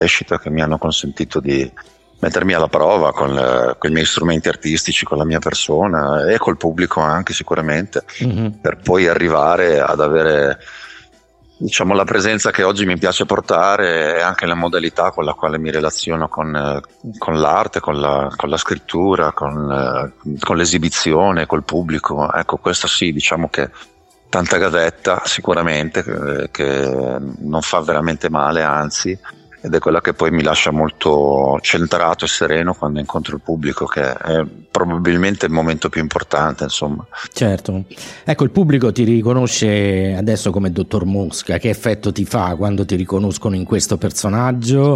crescita, che mi hanno consentito di mettermi alla prova con i miei strumenti artistici, con la mia persona e col pubblico anche sicuramente, per poi arrivare ad avere, diciamo, la presenza che oggi mi piace portare e anche la modalità con la quale mi relaziono con l'arte, con la scrittura, con l'esibizione, col pubblico. Ecco, questo sì, diciamo che tanta gavetta sicuramente, che non fa veramente male, anzi, ed è quella che poi mi lascia molto centrato e sereno quando incontro il pubblico, che è probabilmente il momento più importante, insomma. Certo. Ecco, il pubblico ti riconosce adesso come Dottor Mosca. Che effetto ti fa quando ti riconoscono in questo personaggio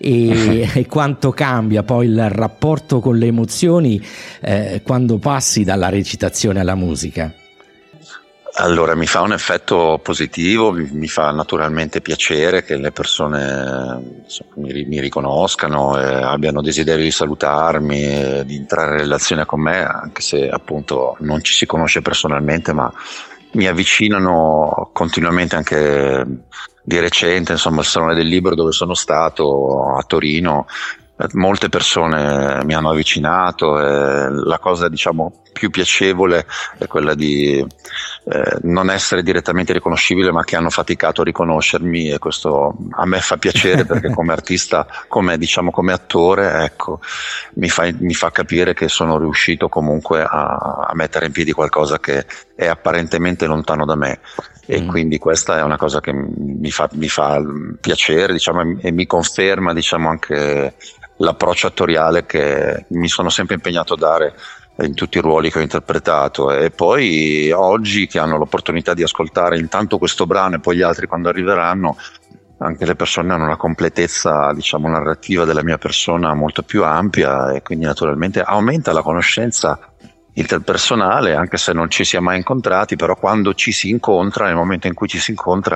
e quanto cambia poi il rapporto con le emozioni quando passi dalla recitazione alla musica? Allora, mi fa un effetto positivo, mi fa naturalmente piacere che le persone, insomma, mi riconoscano e abbiano desiderio di salutarmi e di entrare in relazione con me, anche se appunto non ci si conosce personalmente, ma mi avvicinano continuamente. Anche di recente, insomma, al Salone del Libro dove sono stato a Torino, molte persone mi hanno avvicinato e la cosa, diciamo, più piacevole è quella di non essere direttamente riconoscibile, ma che hanno faticato a riconoscermi, e questo a me fa piacere perché come artista, come attore, ecco, mi fa capire che sono riuscito comunque a mettere in piedi qualcosa che è apparentemente lontano da me. E quindi questa è una cosa che mi fa piacere, diciamo, e mi conferma, diciamo, anche l'approccio attoriale che mi sono sempre impegnato a dare in tutti i ruoli che ho interpretato. E poi oggi, che hanno l'opportunità di ascoltare intanto questo brano e poi gli altri quando arriveranno, anche le persone hanno una completezza, diciamo, narrativa della mia persona molto più ampia, e quindi naturalmente aumenta la conoscenza interpersonale, anche se non ci si è mai incontrati. Però quando ci si incontra, nel momento in cui ci si incontra,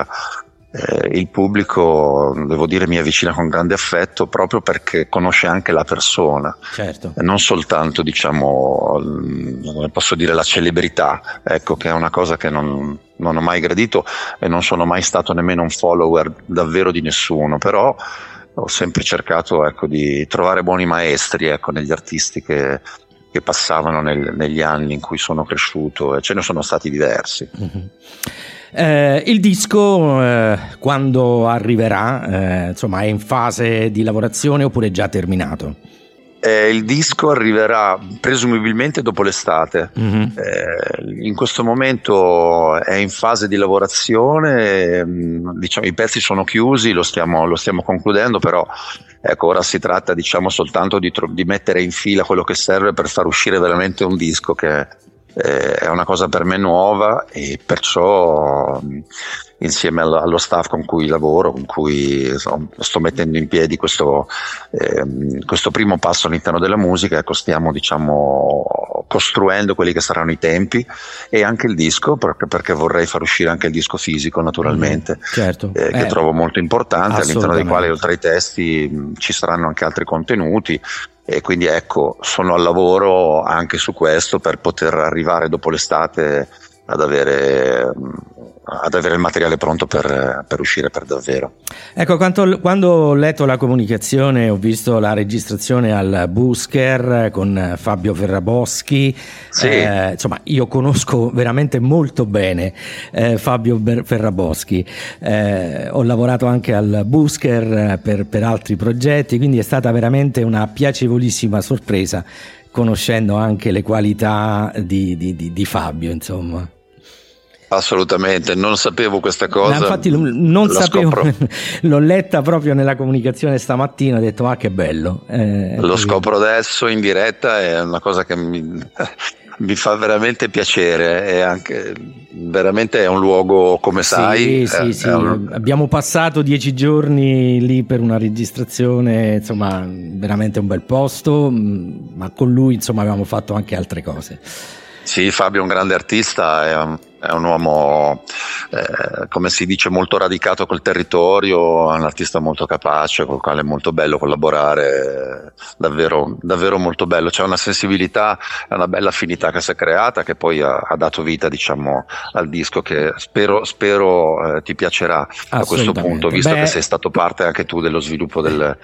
il pubblico, devo dire, mi avvicina con grande affetto, proprio perché conosce anche la persona. Certo. E non soltanto, diciamo, come posso dire, la celebrità, ecco, che è una cosa che non ho mai gradito, e non sono mai stato nemmeno un follower davvero di nessuno, però ho sempre cercato, ecco, di trovare buoni maestri, ecco, negli artisti che passavano negli anni in cui sono cresciuto, e ce ne sono stati diversi. Il disco quando arriverà? Insomma, è in fase di lavorazione oppure è già terminato? Il disco arriverà presumibilmente dopo l'estate. In questo momento è in fase di lavorazione, diciamo, i pezzi sono chiusi, lo stiamo concludendo, però ecco, ora si tratta, diciamo, soltanto di mettere in fila quello che serve per far uscire veramente un disco che è una cosa per me nuova, e perciò insieme allo staff con cui lavoro, con cui sto mettendo in piedi questo primo passo all'interno della musica, ecco, stiamo, diciamo, costruendo quelli che saranno i tempi e anche il disco, perché vorrei far uscire anche il disco fisico, naturalmente, certo. Che trovo molto importante, all'interno dei quali, oltre ai testi, ci saranno anche altri contenuti. E quindi, ecco, sono al lavoro anche su questo per poter arrivare dopo l'estate ad avere il materiale pronto per uscire per davvero. Ecco, quando ho letto la comunicazione, ho visto la registrazione al Busker con Fabio Ferraboschi. Sì. Insomma, io conosco veramente molto bene Fabio Ferraboschi, ho lavorato anche al Busker per altri progetti, quindi è stata veramente una piacevolissima sorpresa, conoscendo anche le qualità di Fabio, insomma. Assolutamente, non sapevo questa cosa. Infatti non sapevo, l'ho letta proprio nella comunicazione stamattina, ho detto che bello. Lo scopro adesso in diretta, è una cosa che mi fa veramente piacere, e anche veramente è un luogo, come sai. Sì. Abbiamo passato 10 giorni lì per una registrazione, insomma, veramente un bel posto, ma con lui, insomma, avevamo fatto anche altre cose. Sì, Fabio è un grande artista, è un uomo, come si dice, molto radicato col territorio, è un artista molto capace, con il quale è molto bello collaborare, davvero, davvero molto bello. C'è una sensibilità, è una bella affinità che si è creata, che poi ha dato vita, diciamo, al disco, che spero ti piacerà a questo punto, visto che sei stato parte anche tu dello sviluppo del